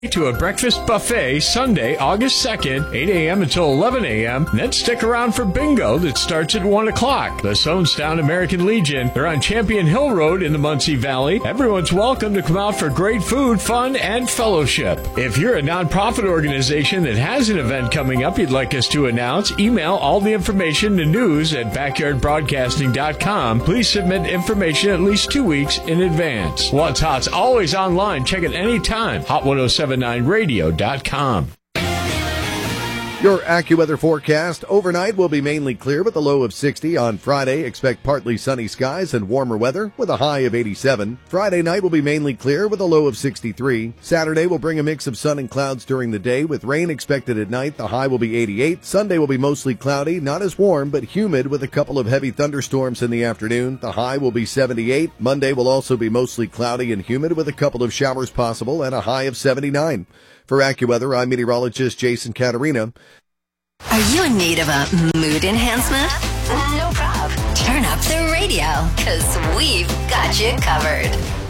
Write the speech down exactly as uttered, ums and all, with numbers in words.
to a breakfast buffet Sunday, August second, eight a.m. until eleven a.m. Then stick around for bingo that starts at one o'clock. The Sonestown American Legion. They're on Champion Hill Road in the Muncie Valley. Everyone's welcome to come out for great food, fun, and fellowship. If you're a nonprofit organization that has an event coming up you'd like us to announce, email all the information to news at backyard broadcasting dot com. Please submit information at least two weeks in advance. What's Hot's always online. Check it anytime. hot ten seventy-nine radio dot com. Your AccuWeather forecast. Overnight will be mainly clear with a low of sixty. On Friday, expect partly sunny skies and warmer weather with a high of eighty-seven. Friday night will be mainly clear with a low of sixty-three. Saturday will bring a mix of sun and clouds during the day with rain expected at night. The high will be eighty-eight. Sunday will be mostly cloudy, not as warm, but humid with a couple of heavy thunderstorms in the afternoon. The high will be seventy-eight. Monday will also be mostly cloudy and humid with a couple of showers possible and a high of seventy-nine. For AccuWeather, I'm meteorologist Jason Caterina. Are you in need of a mood enhancement? No problem. Turn up the radio, because we've got you covered.